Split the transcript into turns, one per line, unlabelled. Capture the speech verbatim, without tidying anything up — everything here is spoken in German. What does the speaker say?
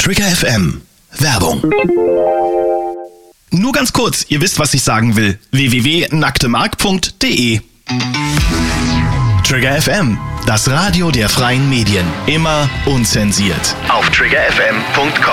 Trigger F M. Werbung. Nur ganz kurz, ihr wisst, was ich sagen will. w w w punkt nacktemark punkt de Trigger F M, das Radio der freien Medien. Immer unzensiert. Auf trigger f m punkt com